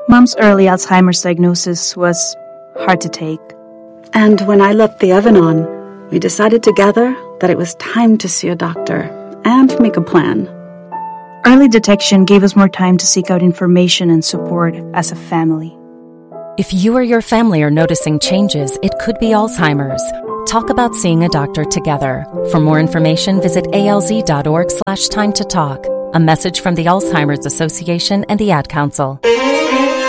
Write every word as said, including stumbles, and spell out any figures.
Mom's early Alzheimer's diagnosis was hard to take. And when I left the Evanon, we decided together that it was time to see a doctor and make a plan. Early detection gave us more time to seek out information and support as a family. If you or your family are noticing changes, it could be Alzheimer's. Talk about seeing a doctor together. For more information, visit alz.org slash time to talk. A message from the Alzheimer's Association and the Ad Council.